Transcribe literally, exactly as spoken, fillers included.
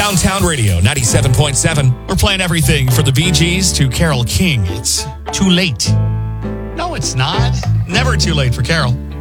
Downtown Radio, ninety-seven point seven. We're playing everything from the Bee Gees to Carole King. It's too late. No, it's not. Never too late for Carole.